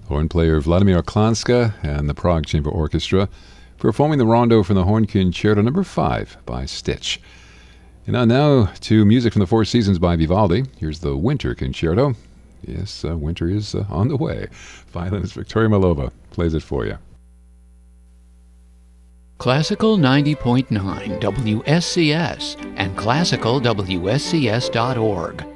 Horn player Vladimir Klanska and the Prague Chamber Orchestra performing the rondo from the Horn Concerto No. 5 by Stitch. And now to music from the Four Seasons by Vivaldi. Here's the Winter Concerto. Yes, winter is on the way. Violinist Victoria Malova plays it for you. Classical 90.9 WSCS and classicalwscs.org